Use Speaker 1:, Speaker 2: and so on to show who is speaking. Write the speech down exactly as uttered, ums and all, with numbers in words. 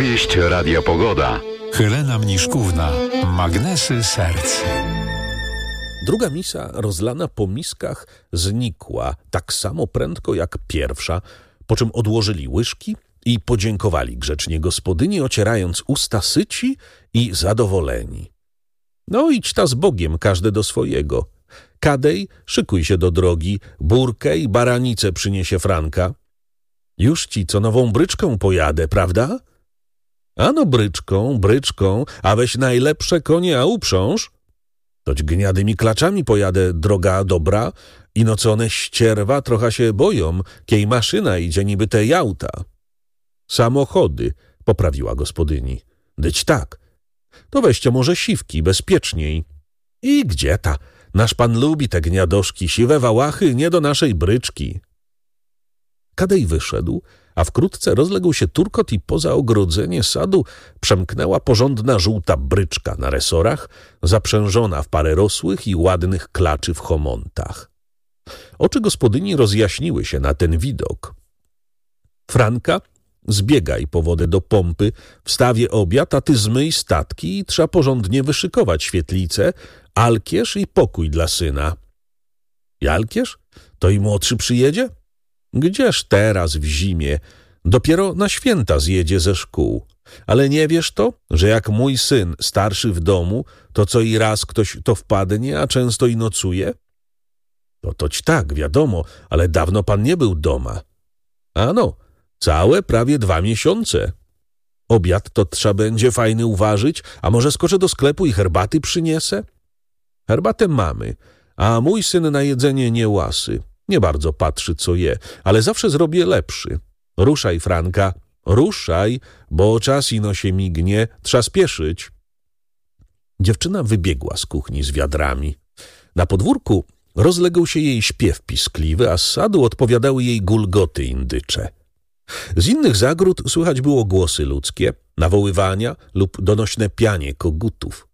Speaker 1: Opowieść Radia Pogoda.
Speaker 2: Helena Mniszkówna. Magnesy serc.
Speaker 3: Druga misa, rozlana po miskach, znikła tak samo prędko jak pierwsza, po czym odłożyli łyżki i podziękowali grzecznie gospodyni, ocierając usta syci i zadowoleni. No idź ta z Bogiem, każdy do swojego. Kadej, szykuj się do drogi, burkę i baranicę przyniesie Franka. Już ci co nową bryczką pojadę, prawda? Ano bryczką, bryczką, a weź najlepsze konie, a uprząż. Toć gniadymi klaczami pojadę, droga dobra, ino co one ścierwa trochę się boją, kiej maszyna idzie niby te jałta. Samochody, poprawiła gospodyni. Dyć tak. To weźcie może siwki, bezpieczniej. I gdzie ta? Nasz pan lubi te gniadoszki, siwe wałachy, nie do naszej bryczki. Kadej wyszedł, a wkrótce rozległ się turkot i poza ogrodzenie sadu przemknęła porządna żółta bryczka na resorach, zaprzężona w parę rosłych i ładnych klaczy w chomontach. Oczy gospodyni rozjaśniły się na ten widok. Franka, zbiegaj po wodę do pompy, wstawię obiad, a ty zmyj statki i trzeba porządnie wyszykować świetlicę, alkierz i pokój dla syna. Jalkierz? To i młodszy przyjedzie? Gdzież teraz w zimie? Dopiero na święta zjedzie ze szkół. Ale nie wiesz to, że jak mój syn starszy w domu, to co i raz ktoś to wpadnie, a często i nocuje? To toć tak, wiadomo, ale dawno pan nie był doma. Ano, całe prawie dwa miesiące. Obiad to trzeba będzie fajny uważać, a może skoczę do sklepu i herbaty przyniesę? Herbatę mamy, a mój syn na jedzenie nie łasy. Nie bardzo patrzy, co je, ale zawsze zrobię lepszy. Ruszaj, Franka, ruszaj, bo czas ino się mignie, trzeba spieszyć. Dziewczyna wybiegła z kuchni z wiadrami. Na podwórku rozległ się jej śpiew piskliwy, a z sadu odpowiadały jej gulgoty indycze. Z innych zagród słychać było głosy ludzkie, nawoływania lub donośne pianie kogutów.